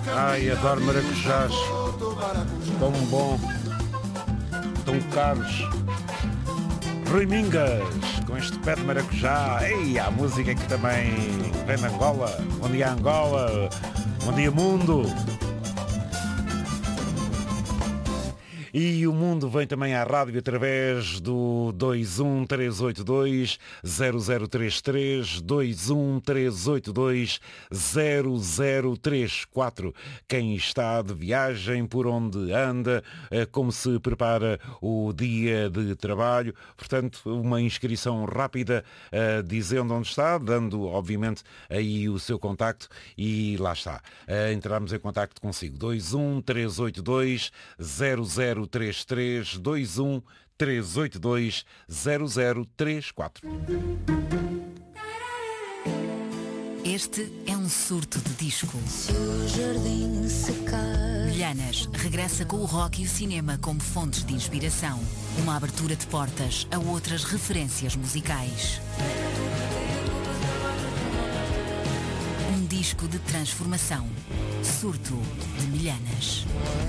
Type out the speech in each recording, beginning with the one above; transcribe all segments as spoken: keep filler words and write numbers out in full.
Ai, adoro maracujás. Tão bom. Tão caros. Rui Mingas, com este pé de maracujá. Ei, a música que também vem na Angola. Bom dia, Angola. Bom dia, mundo. E o mundo vem também à rádio através do dois um três oito dois zero zero três três, dois um três oito dois zero zero três quatro. Quem está de viagem, por onde anda, como se prepara o dia de trabalho. Portanto, uma inscrição rápida, uh, dizendo onde está, dando, obviamente, aí o seu contacto e lá está. Uh, entramos em contacto consigo. dois um três oito dois zero zero três três, dois um três oito dois zero zero três quatro. Este é um surto de disco. Se o jardim secar. Milhanas regressa com o rock e o cinema como fontes de inspiração. Uma abertura de portas a outras referências musicais. Um disco de transformação. Surto de Milhanas.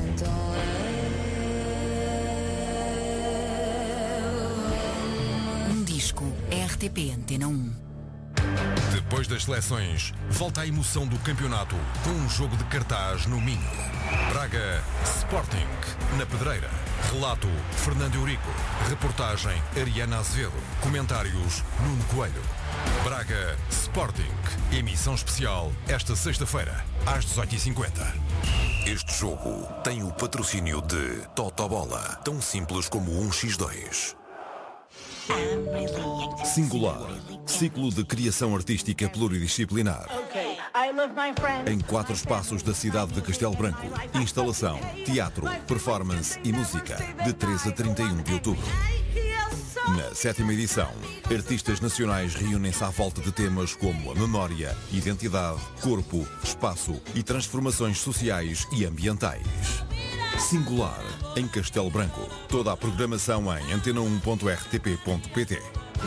Um disco R T P Antena um. Depois das seleções, volta a emoção do campeonato com um jogo de cartaz no Minho. Braga Sporting, na Pedreira. Relato Fernando Eurico. Reportagem Ariana Azevedo. Comentários Nuno Coelho. Braga Sporting. Emissão especial esta sexta-feira, às dezoito e cinquenta. Este jogo tem o patrocínio de Totobola, tão simples como um por dois. Singular, ciclo de criação artística pluridisciplinar. Em quatro espaços da cidade de Castelo Branco. Instalação, teatro, performance e música. De três a trinta e um de outubro. Na sétima edição, artistas nacionais reúnem-se à volta de temas como a memória, identidade, corpo, espaço e transformações sociais e ambientais. Singular, em Castelo Branco. Toda a programação em antena um ponto r t p ponto p t.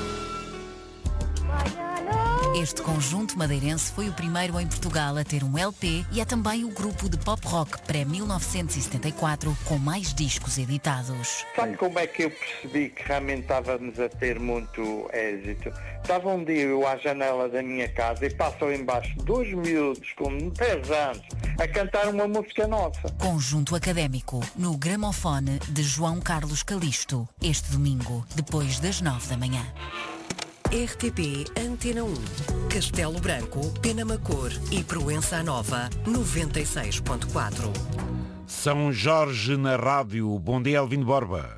Este conjunto madeirense foi o primeiro em Portugal a ter um L P e é também o grupo de pop rock pré-mil novecentos e setenta e quatro com mais discos editados. Sabe como é que eu percebi que realmente estávamos a ter muito êxito? Estava um dia eu à janela da minha casa e passam embaixo dois miúdos com dez anos a cantar uma música nossa. Conjunto Académico, no gramofone de João Carlos Calisto, este domingo, depois das nove da manhã. R T P Antena um, Castelo Branco, Penamacor e Proença Nova, noventa e seis ponto quatro. São Jorge na rádio. Bom dia, Elvino Borba.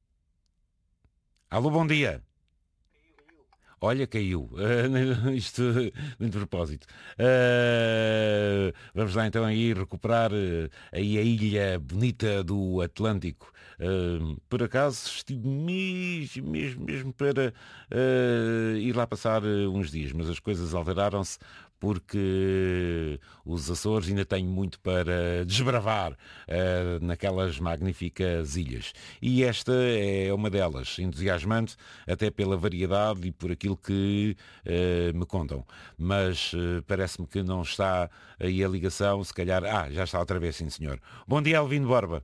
Alô, bom dia. Olha, caiu. Uh, isto de propósito. Uh, vamos lá então aí recuperar uh, aí a ilha bonita do Atlântico. Uh, por acaso estive mesmo, mesmo, mesmo para uh, ir lá passar uh, uns dias, mas as coisas alteraram-se porque os Açores ainda têm muito para desbravar uh, naquelas magníficas ilhas. E esta é uma delas, entusiasmante até pela variedade e por aquilo que uh, me contam. Mas uh, parece-me que não está aí a ligação, se calhar... Ah, já está outra vez, sim senhor. Bom dia, Elvino Borba.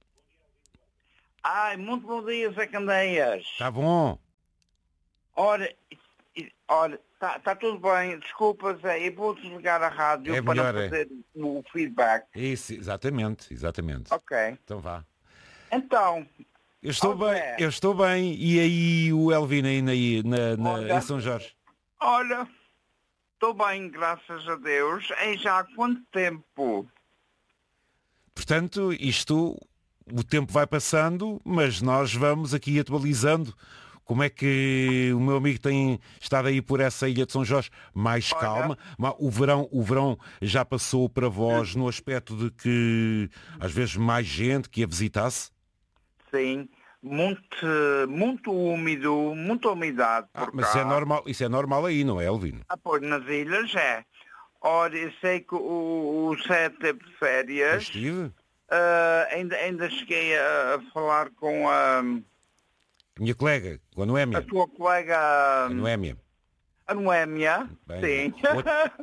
Ai, muito bom dia, Zé Candeias. Está bom? Ora, olha, está tá tudo bem. Desculpa, Zé, eu vou desligar a rádio é para melhor, fazer é. o feedback. Isso, exatamente, exatamente. Ok. Então vá. Então... Eu estou oh, bem, Zé. eu estou bem. E aí o Elvino aí na, na, na, Olha. em São Jorge? Olha, estou bem, graças a Deus. Em já há quanto tempo? Portanto, isto, o tempo vai passando, mas nós vamos aqui atualizando. Como é que o meu amigo tem estado aí por essa ilha de São Jorge? Mais Olha. calma. O verão, o verão já passou para vós no aspecto de que, às vezes, mais gente que a visitasse? Sim, muito, muito úmido, muita umidade por Ah, mas cá. é normal, isso é normal aí, não é, Elvino? Ah, pois, nas ilhas é. Ora, eu sei que o, o Zé teve de férias. Estive. Ah, ainda, ainda cheguei a, a falar com a, A minha colega, com a a Noémia. tua colega A Noémia. a Noémia. Bem, Sim. Outra,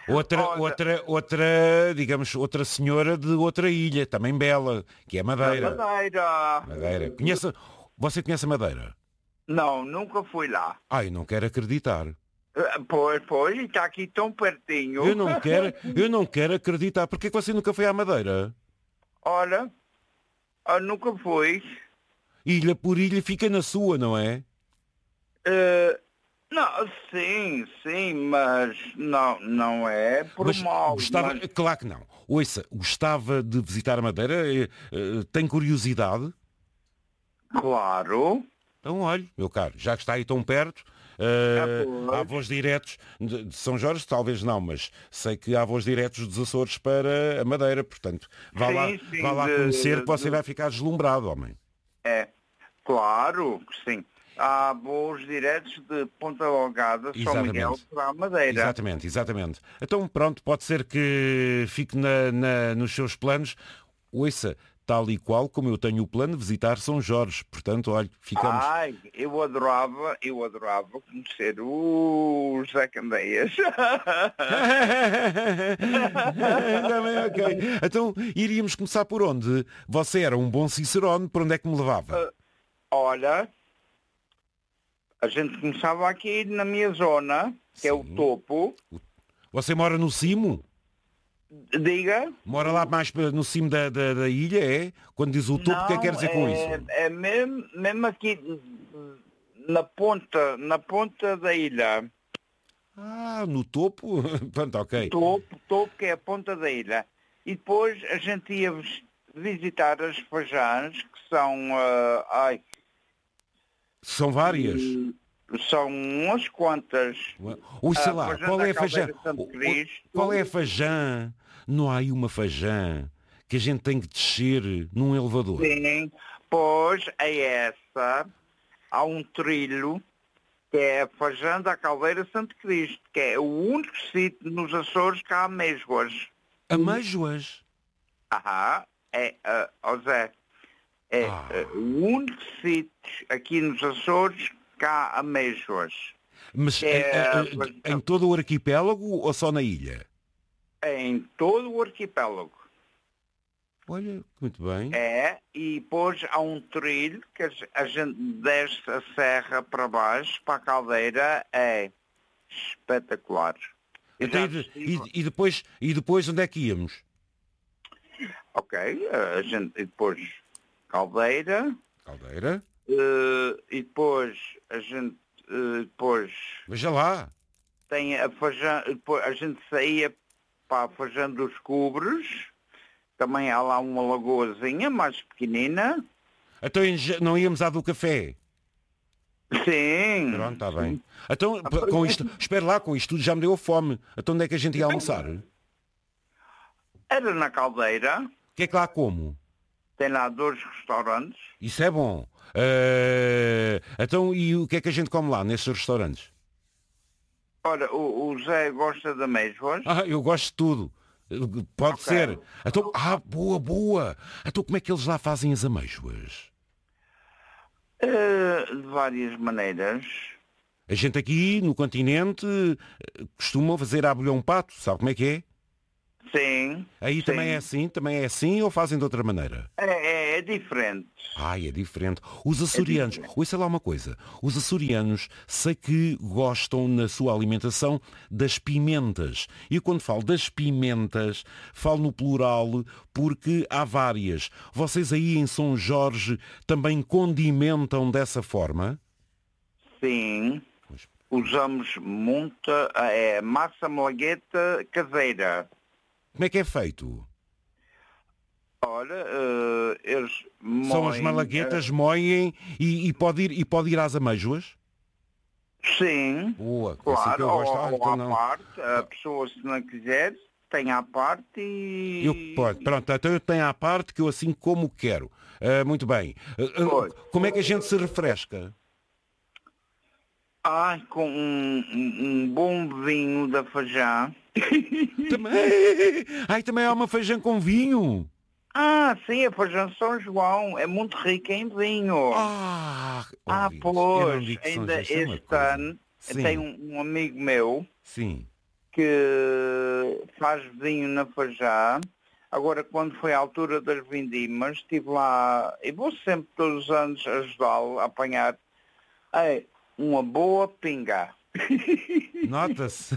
Outra, Olha, outra, outra, digamos, outra senhora de outra ilha, também bela, que é Madeira. Madeira. Madeira. Conhece, você conhece a Madeira? Não, nunca fui lá. Ai, não quero acreditar. Eh, Pois, pois, está aqui tão pertinho. Eu não quero, eu não quero acreditar. Porquê que você nunca foi à Madeira? Olha, eu nunca fui. Ilha por ilha fica na sua, não é? Eh, não, sim, sim, mas não, não é por Mas mal. gostava, mas- claro que não. Ouça, gostava de visitar a Madeira? Eh, eh, Tem curiosidade? Claro. Então, olhe, meu caro, já que está aí tão perto, eh, Ah, pois. há voos diretos de, de São Jorge, talvez não, mas sei que há voos diretos dos Açores para a Madeira, portanto, vá Sim, lá, sim, vá lá de- conhecer que você de- vai ficar deslumbrado, homem. É, claro que sim. Há voos diretos de Ponta Delgada, São Exatamente. Miguel, para a Madeira. Exatamente, exatamente. Então, pronto, pode ser que fique na, na- nos seus planos. Ouça, tal e qual como eu tenho o plano de visitar São Jorge. Portanto, olha, ficamos... Ai, eu adorava, eu adorava conhecer o José Candeias. Também, ok. Então, iríamos começar por onde? Você era um bom cicerone, por onde é que me levava? Olha, a gente começava aqui na minha zona, que é o Sim. topo. Você mora no cimo? Diga. Mora lá mais pa- no cimo da, da, da ilha, é? Quando diz o topo, o que é que quer dizer com é, isso? É mesmo, mesmo aqui na ponta, na ponta da ilha. Ah, no topo? Pronto, ok. Topo, topo, que é a ponta da ilha. E depois a gente ia vis- visitar as Fajãs, que são, ah, ai, São várias. são umas quantas. Ui, sei Ah, lá, Fajã qual da é a Fajã? Caldeira de Santo O- o- Cristo. Qual é a Fajã? Não há aí uma Fajã que a gente tem que descer num elevador? Sim, pois é essa. Há um trilho que é a Fajã da Caldeira de Santo Cristo, que é o único sítio nos Açores que há amêijoas. Amêijoas? Aham, é, uh, ó Zé, é Ah. uh, o único sítio aqui nos Açores que há amêijoas. Mas É, em, em- mas- em todo o arquipélago ou só na ilha? É em todo o arquipélago. Olha, muito bem. É, e depois há um trilho que a ge- a gente desce a serra para baixo, para a caldeira, é espetacular. Eu Então, já e, de- estive- e- e depois, e depois onde é que íamos? Ok, a gente, e depois caldeira, Caldeira? eh, e depois a gente, eh, depois Veja lá. tem a Fajã, depois a gente saía para a Fajã dos Cubres, também há lá uma lagoazinha mais pequenina. Então em Ja- não íamos à do café? Sim. Pronto, está bem. Então, p- com isto, espera lá, com isto tudo já me deu fome. Então onde é que a gente ia almoçar? O Era na caldeira, que é que lá como? tem lá dois restaurantes. Isso é bom. Eh, então, e o que é que a gente come lá, nesses restaurantes? Olha, o, o Zé gosta de amêijoas. Ah, eu gosto de tudo. Eh, Pode Ok. ser. Então, ah, boa, boa. Então como é que eles lá fazem as amêijoas? Eh, de várias maneiras. A gente aqui, no continente, eh, costuma fazer abulhão pato, sabe como é que é? Sim. Aí sim. também é assim? Também é assim ou fazem de outra maneira? É, é, é diferente. Ai, é diferente. Os açorianos, ouça lá uma coisa, os açorianos sei que gostam na sua alimentação das pimentas. E quando falo das pimentas, falo no plural porque há várias. Vocês aí em São Jorge também condimentam dessa forma? Sim. Usamos muita é, massa malagueta caseira. Como é que é feito? Olha, eh, eles São as moem, malaguetas, moem e, e, pode ir, e pode ir às amêijoas? eh, sim, Boa, é assim que claro, eu gosto. ou, Ah, ou então à não. parte. A pessoa, se não quiser, tem à parte e... Eu, pode, pronto, então eu tenho à parte que eu assim como quero. Ah, muito bem. Ah, ah, Pois. como é que a gente se refresca? Ai, com um, um- um bom vinho da Fajã. Também, ai, também há uma feijão com vinho. Ah, sim, a Fajã de São João é muito rica em vinho. Ah, Ah, ouvintes, eu não pois, digo que São ainda João, isso é uma este coisa. ano Sim, tem um, um amigo meu sim. que faz vinho na Fajá. Agora, quando foi a altura das vindimas, estive lá, e vou sempre todos os anos ajudá-lo a apanhar é, uma boa pinga. Nota-se.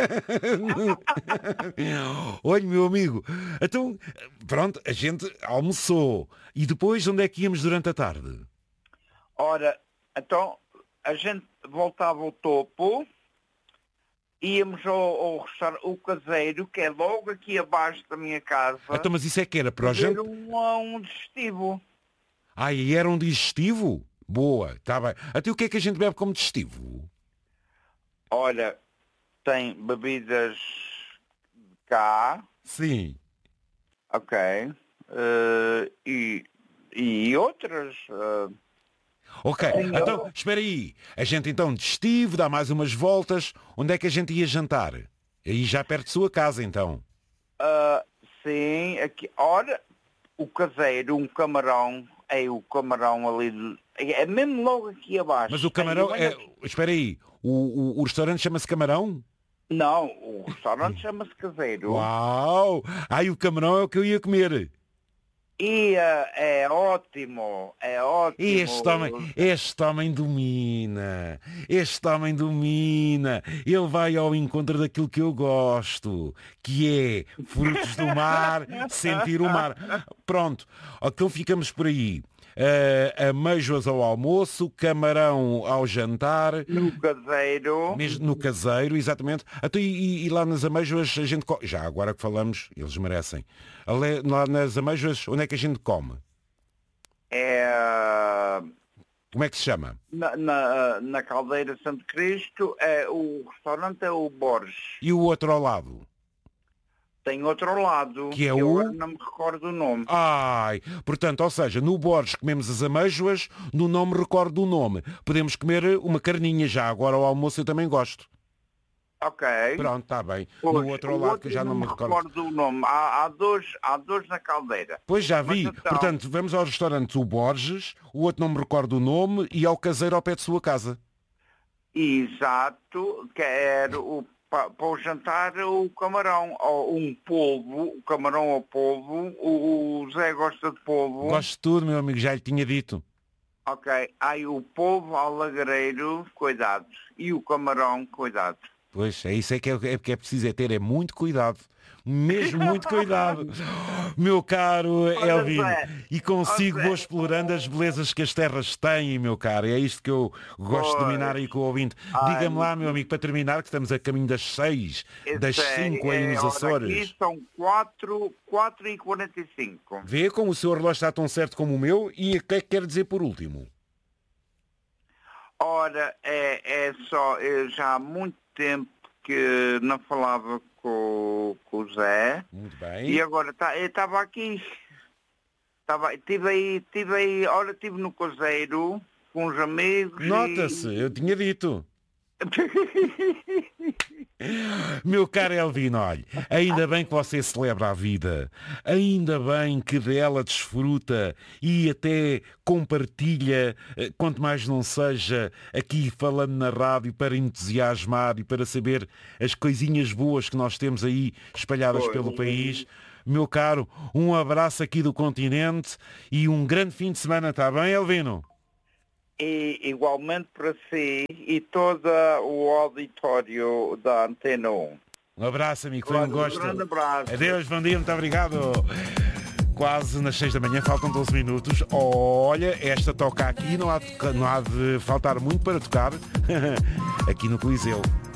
Olha, meu amigo, então, pronto, a gente almoçou. E depois, onde é que íamos durante a tarde? Ora, então, a gente voltava ao topo, íamos ao, ao restaurante, o Caseiro, que é logo aqui abaixo da minha casa. Então, mas isso é que era para o jantar? Era um, um digestivo. Ah, e era um digestivo? Boa, está bem. Até o que é que a gente bebe como digestivo? Olha, tem bebidas cá. Sim. Ok. Uh, e, e outras... Uh... Ok, então, espera aí. A gente então digestivo, dá mais umas voltas. Onde é que a gente ia jantar? Aí já perto de sua casa, então. Uh, sim, aqui. Ora, o Caseiro, um camarão, é o camarão ali... Do, é mesmo logo aqui abaixo. Mas o camarão... É, espera aí. O, o, o restaurante chama-se Camarão? Não, o restaurante chama-se Caseiro. Uau! Ai, o camarão é o que eu ia comer. E uh, é ótimo, é ótimo. Este homem, este homem domina, este homem domina. Ele vai ao encontro daquilo que eu gosto, que é frutos do mar, sentir o mar. Pronto, então ficamos por aí. Uh, amêijoas ao almoço, camarão ao jantar. No Caseiro. Mesmo no Caseiro, exatamente. Então, e, e lá nas amêijoas a gente come. Já agora que falamos, eles merecem. Lá nas amêijoas, onde é que a gente come? É... Como é que se chama? Na, na, na Caldeira Santo Cristo, é, o restaurante é o Borges. E o outro ao lado? Tem outro ao lado, que é que o... eu não me recordo o nome. Ai, portanto, ou seja, no Borges comemos as amêijoas, no não me recordo o nome. Podemos comer uma carninha já, agora ao almoço eu também gosto. Ok. Pronto, está bem. Pois, no outro ao lado outro que já não me recordo. recordo o nome. Há, há, dois, há dois na Caldeira. Pois já vi. Então... Portanto, vamos ao restaurante o Borges, o outro não me recordo o nome, e ao Caseiro ao pé de sua casa. Exato, quer o para o jantar o camarão, ou um polvo, o camarão ao polvo, o, o Zé gosta de polvo. Gosto de tudo, meu amigo, já lhe tinha dito. Ok, aí o polvo ao lagreiro, cuidado, e o camarão, cuidado. Pois, é isso é que é, é, que é preciso é ter, é muito cuidado. Mesmo muito cuidado. Meu caro Elvino, e consigo vou explorando as belezas que as terras têm, meu caro. É isto que eu gosto de dominar aí com o ouvinte. Diga-me lá, meu amigo, para terminar, que estamos a caminho das seis, das cinco aí nos Açores. Aqui são quatro, quatro e quarenta e cinco. Vê como o seu relógio está tão certo como o meu, e o que é que quer dizer por último? Ora, é, é só, eu já há muito tempo que não falava com, com o Zé. Muito bem. E agora tá, eu estava aqui. Estava, estive aí, estive aí, ora estive no Caseiro com os amigos. Nota-se, e... eu tinha dito. Meu caro Elvino, olha, ainda bem que você celebra a vida, ainda bem que dela desfruta e até compartilha, quanto mais não seja aqui falando na rádio para entusiasmar e para saber as coisinhas boas que nós temos aí espalhadas Foi. pelo país. Meu caro, um abraço aqui do continente e um grande fim de semana, está bem, Elvino? E igualmente para si e todo o auditório da Antena um. Um abraço, amigo, foi um gosto. Um grande abraço. Adeus, bom dia, muito obrigado. Quase nas seis da manhã, faltam doze minutos. Olha, esta toca aqui, não há de, não há de faltar muito para tocar aqui no Coliseu.